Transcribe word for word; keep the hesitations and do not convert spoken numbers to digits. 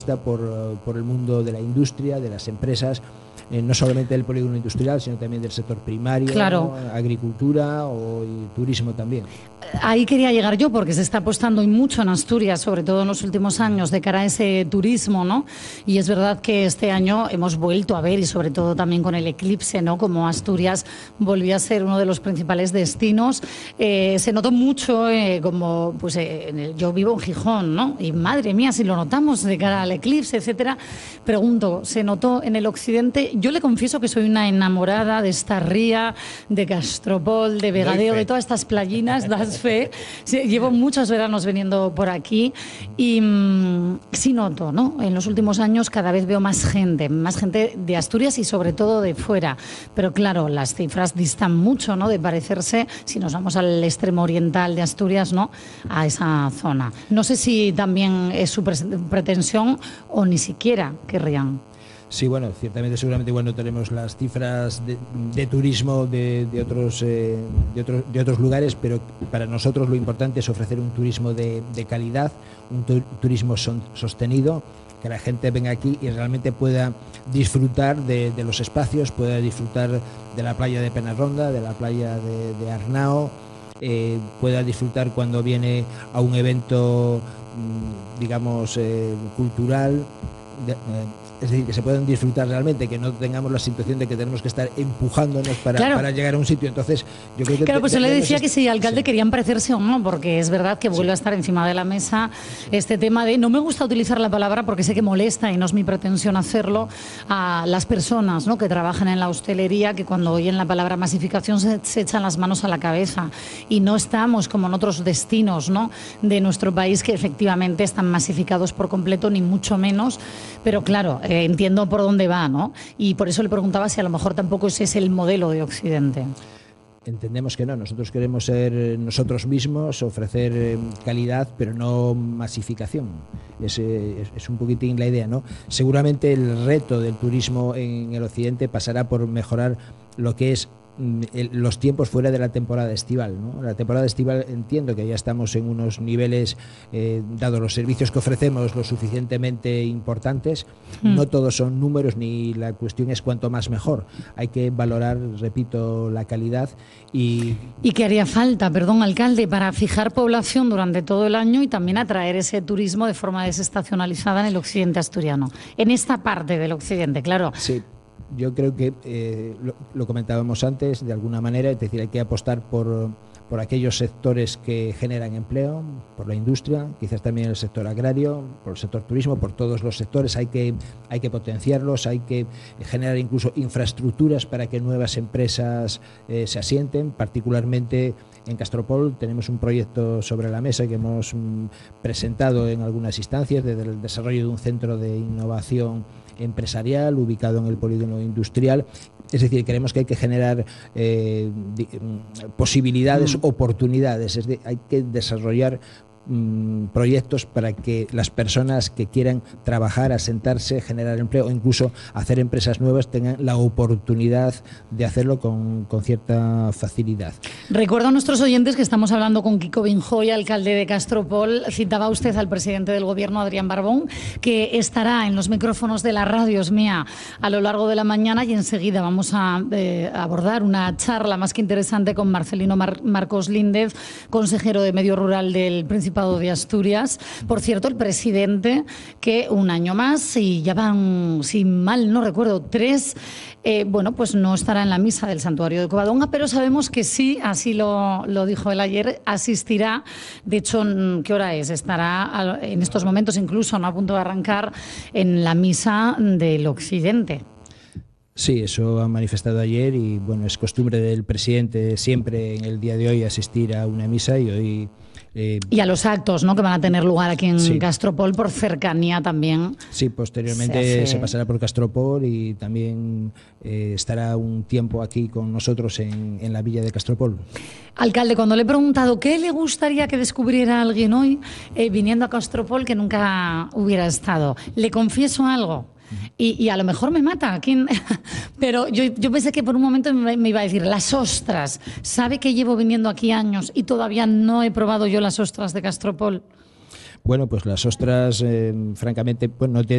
Por, por el mundo de la industria, de las empresas, eh, no solamente del polígono industrial, sino también del sector primario, claro. ¿no? Agricultura o y turismo también. Ahí quería llegar yo, porque se está apostando mucho en Asturias, sobre todo en los últimos años, de cara a ese turismo, ¿no? Y es verdad que este año hemos vuelto a ver, y sobre todo también con el eclipse, ¿no? Como Asturias volvió a ser uno de los principales destinos. Eh, se notó mucho, eh, como, pues, eh, en el, yo vivo en Gijón, ¿no? Y madre mía, si lo notamos de cara al eclipse, etcétera. Pregunto, ¿se notó en el occidente? Yo le confieso que soy una enamorada de esta ría, de Castropol, de Vegadeo, de todas estas playinas, das fe. Sí, llevo muchos veranos viniendo por aquí y mmm, sí noto, ¿no? En los últimos años cada vez veo más gente, más gente de Asturias y sobre todo de fuera. Pero claro, las cifras distan mucho, ¿no? De parecerse, si nos vamos al extremo oriental de Asturias, ¿no? A esa zona. No sé si también es su pretensión o ni siquiera querrían. Sí, bueno, ciertamente, seguramente igual no tenemos las cifras de, de turismo de, de, otros, eh, de, otros, de otros lugares, pero para nosotros lo importante es ofrecer un turismo de, de calidad, un tu, turismo son, sostenido, que la gente venga aquí y realmente pueda disfrutar de, de los espacios, pueda disfrutar de la playa de Penarronda, de la playa de, de Arnao, eh, pueda disfrutar cuando viene a un evento, digamos, eh, cultural, de, eh, es decir, que se puedan disfrutar realmente, que no tengamos la situación de que tenemos que estar empujándonos para, claro. para llegar a un sitio. Entonces, yo creo que... Claro, pues yo le decía que si alcalde sí. querían parecerse o no, porque es verdad que vuelve sí. a estar encima de la mesa este tema de... No me gusta utilizar la palabra porque sé que molesta y no es mi pretensión hacerlo a las personas, ¿no?, que trabajan en la hostelería, que cuando oyen la palabra masificación se, se echan las manos a la cabeza. Y no estamos como en otros destinos, ¿no?, de nuestro país que efectivamente están masificados por completo, ni mucho menos. Pero claro... Eh, entiendo por dónde va, ¿no? Y por eso le preguntaba si a lo mejor tampoco ese es el modelo de Occidente. Entendemos que no, nosotros queremos ser nosotros mismos, ofrecer calidad, pero no masificación. Es, es, es un poquitín la idea, ¿no? Seguramente el reto del turismo en el Occidente pasará por mejorar lo que es el, los tiempos fuera de la temporada estival, ¿no? La temporada estival entiendo que ya estamos en unos niveles, eh, dado los servicios que ofrecemos, lo suficientemente importantes. Mm. No todos son números, ni la cuestión es cuanto más mejor. Hay que valorar, repito, la calidad. Y, ¿Y qué haría falta, perdón, alcalde, para fijar población durante todo el año y también atraer ese turismo de forma desestacionalizada en el occidente asturiano? En esta parte del occidente, claro. Sí. Yo creo que eh, lo, lo comentábamos antes, de alguna manera, es decir, hay que apostar por, por aquellos sectores que generan empleo, por la industria, quizás también el sector agrario, por el sector turismo, por todos los sectores. Hay que, hay que potenciarlos, hay que generar incluso infraestructuras para que nuevas empresas eh, se asienten, particularmente en Castropol. Tenemos un proyecto sobre la mesa que hemos mm, presentado en algunas instancias, desde el desarrollo de un centro de innovación empresarial ubicado en el polígono industrial. Es decir, creemos que hay que generar eh, posibilidades, mm. oportunidades, es decir, hay que desarrollar mm, proyectos para que las personas que quieran trabajar, asentarse, generar empleo o incluso hacer empresas nuevas tengan la oportunidad de hacerlo con, con cierta facilidad. Recuerdo a nuestros oyentes que estamos hablando con Kiko Binjoy, alcalde de Castropol. Citaba usted al presidente del gobierno, Adrián Barbón, que estará en los micrófonos de la radio Es Mía a lo largo de la mañana, y enseguida vamos a eh, abordar una charla más que interesante con Marcelino Mar- Marcos Líndez, consejero de Medio Rural del Principado de Asturias. Por cierto, el presidente que un año más, y ya van, si mal no recuerdo, tres, eh, bueno, pues no estará en la misa del santuario de Covadonga, pero sabemos que sí, así lo, lo dijo él ayer, asistirá. De hecho, ¿qué hora es? Estará en estos momentos incluso, ¿no?, a punto de arrancar en la misa del Occidente. Sí, eso ha manifestado ayer y bueno, es costumbre del presidente siempre en el día de hoy asistir a una misa y hoy... Eh, y a los actos, ¿no?, que van a tener lugar aquí en sí. Castropol por cercanía también. Sí, posteriormente se, hace... se pasará por Castropol y también eh, estará un tiempo aquí con nosotros en, en la villa de Castropol. Alcalde, cuando le he preguntado qué le gustaría que descubriera alguien hoy eh, viniendo a Castropol que nunca hubiera estado, le confieso algo. Y, y a lo mejor me mata, ¿quién? Pero yo, yo pensé que por un momento me, me iba a decir las ostras. ¿Sabe que llevo viniendo aquí años y todavía no he probado yo las ostras de Castropol? Bueno, pues las ostras, eh, francamente, pues no te